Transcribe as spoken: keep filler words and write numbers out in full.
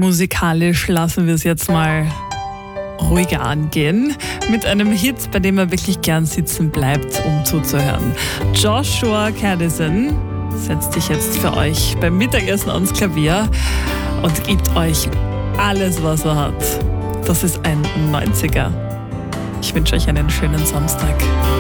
Musikalisch lassen wir es jetzt mal ruhiger angehen, mit einem Hit, bei dem man wirklich gern sitzen bleibt, um zuzuhören. Joshua Kadison setzt sich jetzt für euch beim Mittagessen ans Klavier und gibt euch alles, was er hat. Das ist ein neunziger. Ich wünsche euch einen schönen Samstag.